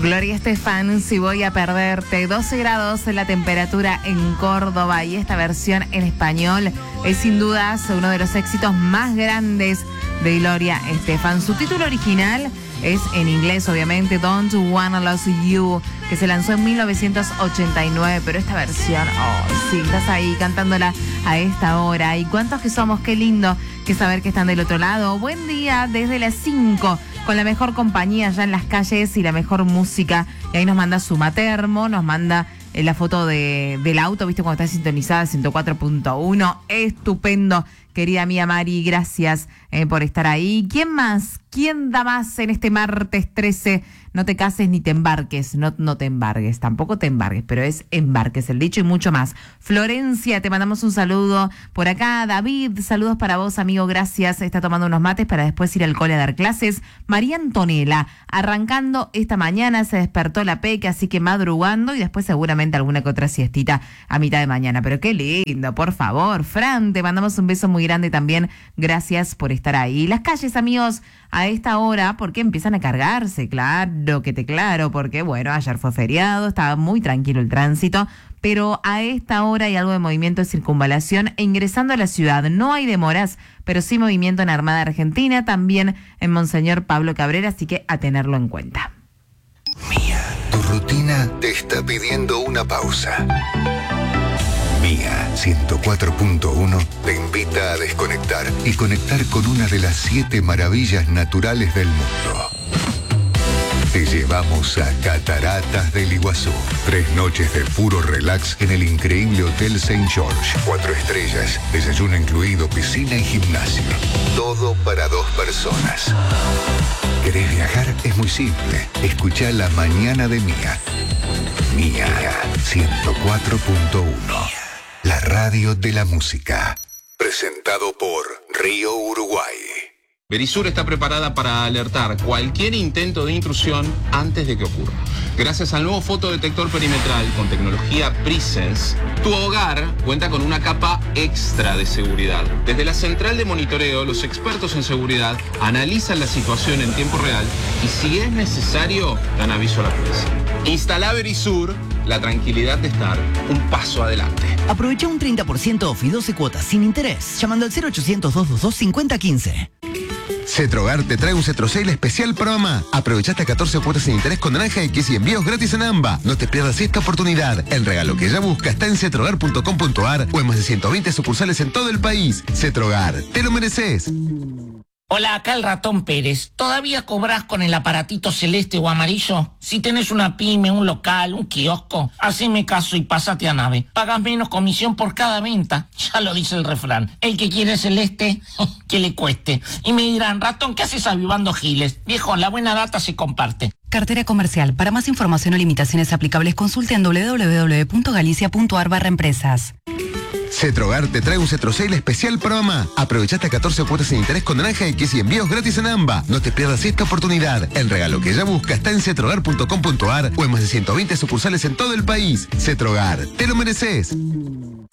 Gloria Estefan, Si voy a perderte. 12 grados la temperatura en Córdoba y esta versión en español es sin dudas uno de los éxitos más grandes de Gloria Estefan. Su título original es en inglés, obviamente, Don't Wanna Lose You, que se lanzó en 1989, pero esta versión, sí, estás ahí cantándola a esta hora. ¿Y cuántos que somos? Qué lindo que saber que están del otro lado. Buen día desde las 5, con la mejor compañía ya en las calles y la mejor música. Y ahí nos manda su Matermo, nos manda la foto del auto, viste, cuando está sintonizada 104.1. Estupendo, querida mía Mari, gracias por estar ahí. ¿Quién más? ¿Quién da más en este martes 13? No te cases ni te embarques, no te embargues, tampoco te embargues, pero es embarques el dicho y mucho más. Florencia, te mandamos un saludo por acá. David, saludos para vos, amigo, gracias. Está tomando unos mates para después ir al cole a dar clases. María Antonella, arrancando esta mañana, se despertó la peque, así que madrugando y después seguramente alguna que otra siestita a mitad de mañana. Pero qué lindo, por favor. Fran, te mandamos un beso muy grande también. Gracias por estar ahí. Las calles, amigos, a esta hora, porque empiezan a cargarse, claro que te claro, porque bueno, ayer fue feriado, estaba muy tranquilo el tránsito, pero a esta hora hay algo de movimiento de circunvalación e ingresando a la ciudad. No hay demoras, pero sí movimiento en Armada Argentina, también en Monseñor Pablo Cabrera, así que a tenerlo en cuenta. Mía, tu rutina te está pidiendo una pausa. Mía 104.1 te invita a desconectar y conectar con una de las 7 maravillas naturales del mundo. Te llevamos a Cataratas del Iguazú. 3 noches de puro relax en el increíble Hotel St. George. 4 estrellas, desayuno incluido, piscina y gimnasio. Todo para 2 personas. ¿Querés viajar? Es muy simple. Escuchá La Mañana de Mía. Mía 104.1. La radio de la música. Presentado por Río Uruguay. Verisur está preparada para alertar cualquier intento de intrusión antes de que ocurra. Gracias al nuevo fotodetector perimetral con tecnología Presence, tu hogar cuenta con una capa extra de seguridad. Desde la central de monitoreo, los expertos en seguridad analizan la situación en tiempo real y si es necesario, dan aviso a la policía. Instala Verisur, la tranquilidad de estar un paso adelante. Aprovecha un 30% off y 12 cuotas sin interés, llamando al 0800-222-5015. Cetrogar te trae un Cetrosale especial para mamá. Aprovecha hasta 14 cuotas sin interés con naranja X y envíos gratis en AMBA. No te pierdas esta oportunidad. El regalo que ella busca está en cetrogar.com.ar o en más de 120 sucursales en todo el país. Cetrogar, te lo mereces. Hola, acá el Ratón Pérez. ¿Todavía cobrás con el aparatito celeste o amarillo? Si tenés una pyme, un local, un kiosco, haceme caso y pásate a Nave. Pagas menos comisión por cada venta. Ya lo dice el refrán. El que quiere celeste, que le cueste. Y me dirán, Ratón, ¿qué haces avivando giles? Viejo, la buena data se comparte. Cartera comercial. Para más información o limitaciones aplicables, consulte en www.galicia.ar/empresas. Cetrogar te trae un Cetrosale especial para mamá. Aprovecha hasta 14 cuotas sin interés con naranja X y envíos gratis en AMBA. No te pierdas esta oportunidad. El regalo que ella busca está en cetrogar.com.ar o en más de 120 sucursales en todo el país. Cetrogar, te lo mereces.